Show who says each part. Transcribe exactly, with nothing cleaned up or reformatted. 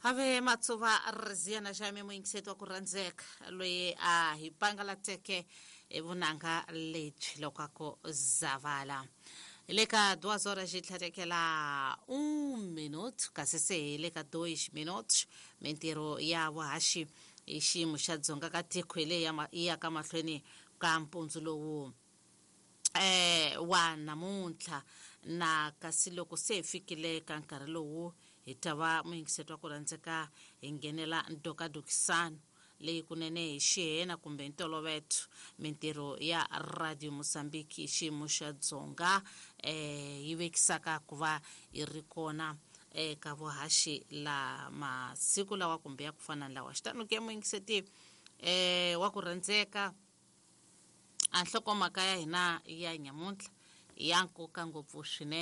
Speaker 1: Ave matsuva riziyana xame muingiseto wa ku rhandzeka loyi a hi pangalateke evunanga lebyi lokako zavala le ka deux horas ji tlhatekela un minute kasi se le ka deux minutes mintirho ya vuhaxi hi xiyimo xa dzonga ka tiko hi leyi ya ka mahlweni ka mpundzu lowu eh wa namuntlha na kasi loko se fikile ka nkarhi lowu hi tava muingiseto wa ku rhandzeka hi nghenela ndokadokisano leyi kunene hi xihena kumbe ntolovelo mintirho ya Radio Mozambique hi xiyimo xa dzonga eh yi vekisaka ku va yi ri kona eka vuhaxi la masiku lawa kumbe ya ku fana lawa xitanu ke muingiseti eh wa ku rhandzeka a nhlokomhaka ya hina ya nyamuntlha ya nkoka ngopfu swinene